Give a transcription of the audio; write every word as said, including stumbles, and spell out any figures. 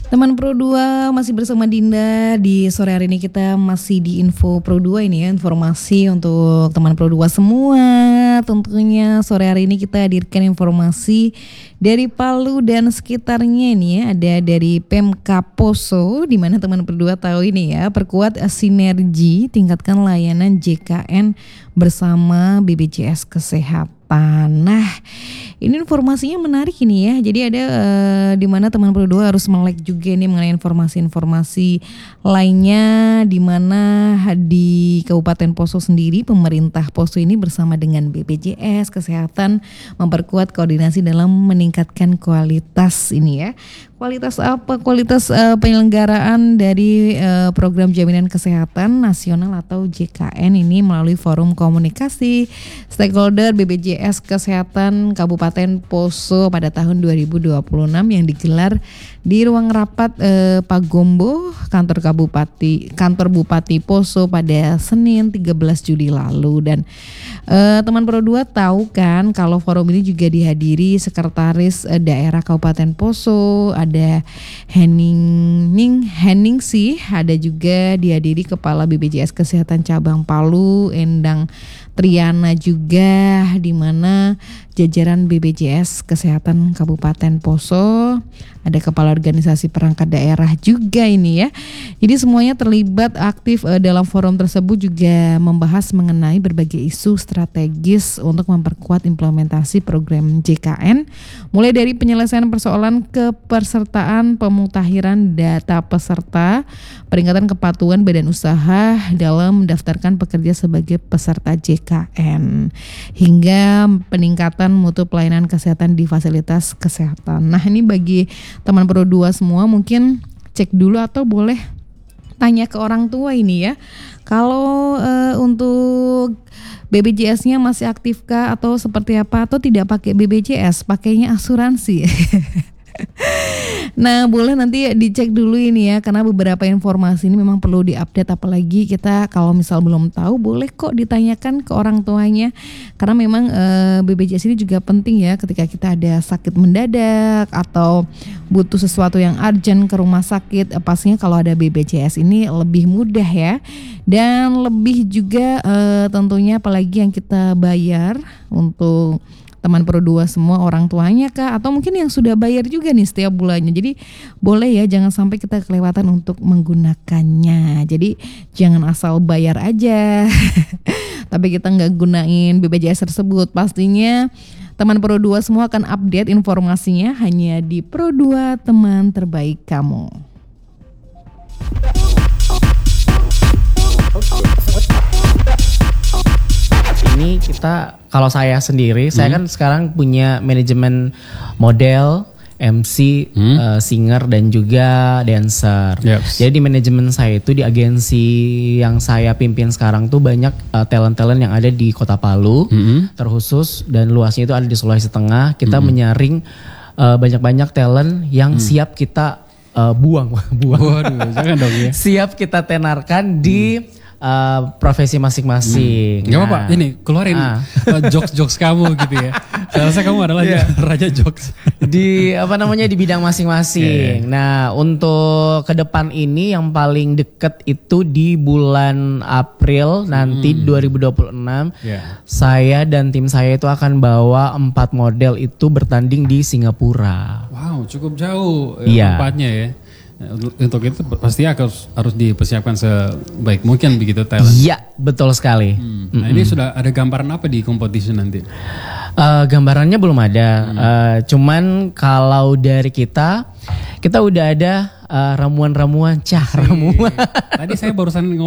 Teman Pro dua masih bersama Dinda. Di sore hari ini kita masih di Info Pro dua ini ya, informasi untuk teman Pro dua semua. Tentunya sore hari ini kita hadirkan informasi dari Palu dan sekitarnya ini ya. Ada dari Pemkab Poso, di mana teman Pro dua tahu ini ya, perkuat sinergi, tingkatkan layanan J K N bersama B P J S Kesehatan. Nah, ini informasinya menarik ini ya. Jadi ada uh, di mana teman Pro dua harus melek juga nih mengenai informasi-informasi lainnya, di mana di Kabupaten Poso sendiri pemerintah Poso ini bersama dengan B P J S Kesehatan memperkuat koordinasi dalam meningkatkan kualitas ini ya. Kualitas apa? Kualitas uh, penyelenggaraan dari uh, program jaminan kesehatan nasional atau J K N ini melalui forum komunikasi stakeholder B P J S Kesehatan Kabupaten Poso pada tahun dua ribu dua puluh enam yang digelar di ruang rapat uh, Pagombo kantor Kabupati kantor Bupati Poso pada Senin tiga belas Juli lalu. Dan uh, teman Pro dua tahu kan kalau forum ini juga dihadiri sekretaris uh, daerah Kabupaten Poso, ada Henning Ning Henning sih, ada juga dihadiri Kepala B P J S Kesehatan Cabang Palu, Endang Triana juga, di mana jajaran B P J S Kesehatan Kabupaten Poso, ada Kepala Organisasi Perangkat Daerah juga ini ya. Jadi semuanya terlibat aktif uh, dalam forum tersebut, juga membahas mengenai berbagai isu strategis untuk memperkuat implementasi program J K N, mulai dari penyelesaian persoalan kepesertaan, pemutahiran data peserta, peningkatan kepatuhan badan usaha dalam mendaftarkan pekerja sebagai peserta J K N, hingga peningkatan mutu pelayanan kesehatan di fasilitas kesehatan. Nah, ini bagi teman Pro dua semua mungkin cek dulu atau boleh tanya ke orang tua ini ya. Kalau uh, untuk B P J S-nya masih aktifkah atau seperti apa, atau tidak pakai B P J S, pakainya asuransi. Nah, boleh nanti dicek dulu ini ya, karena beberapa informasi ini memang perlu diupdate, apalagi kita kalau misal belum tahu boleh kok ditanyakan ke orang tuanya, karena memang e, B P J S ini juga penting ya ketika kita ada sakit mendadak atau butuh sesuatu yang urgent ke rumah sakit. E, pastinya kalau ada B P J S ini lebih mudah ya, dan lebih juga e, tentunya apalagi yang kita bayar untuk teman Pro dua semua, orang tuanya kah, atau mungkin yang sudah bayar juga nih setiap bulannya. Jadi boleh ya, jangan sampai kita kelewatan untuk menggunakannya. Jadi jangan asal bayar aja tapi kita nggak gunain B P J S tersebut. Pastinya teman Pro dua semua akan update informasinya hanya di Pro dua, teman terbaik kamu. Ini kita, kalau saya sendiri, hmm. saya kan sekarang punya manajemen model, M C, hmm. uh, singer dan juga dancer. Yep. Jadi di manajemen saya itu, di agensi yang saya pimpin sekarang tuh banyak uh, talent-talent yang ada di Kota Palu, hmm. terkhusus, dan luasnya itu ada di Sulawesi Tengah. Kita hmm. menyaring uh, banyak-banyak talent yang hmm. siap kita uh, buang, buang. Waduh, jangan dong ya. Siap kita tenarkan di hmm. Uh, profesi masing-masing. Hmm. Gak apa-apa, nah, ini keluarin ah. uh, jokes-jokes kamu gitu ya. Saya rasa kamu adalah yeah. raja jokes di apa namanya di bidang masing-masing. Yeah. Nah, untuk ke depan ini yang paling deket itu di bulan April nanti hmm. dua ribu dua puluh enam. Yeah. Saya dan tim saya itu akan bawa empat model itu bertanding di Singapura. Wow, cukup jauh yeah. empatnya ya. Untuk itu pasti harus harus dipersiapkan sebaik mungkin begitu talent. Iya, betul sekali. Hmm. Nah, mm-hmm. ini sudah ada gambaran apa di competition nanti? Uh, gambarannya belum ada. Hmm. Uh, cuman kalau dari kita, kita udah ada uh, ramuan-ramuan, cah ramuan. Tadi saya barusan ngomong